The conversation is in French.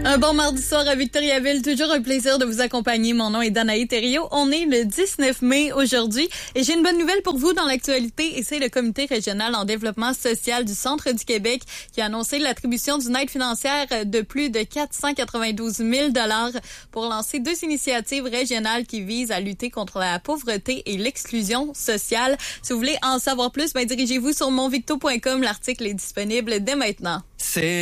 Un bon mardi soir à Victoriaville. Toujours un plaisir de vous accompagner. Mon nom est Danaï Thériault. On est le 19 mai aujourd'hui et j'ai une bonne nouvelle pour vous dans l'actualité et c'est le comité régional en développement social du Centre du Québec qui a annoncé l'attribution d'une aide financière de plus de 492 000 $ pour lancer 2 initiatives régionales qui visent à lutter contre la pauvreté et l'exclusion sociale. Si vous voulez en savoir plus, dirigez-vous sur monvicto.com. L'article est disponible dès maintenant.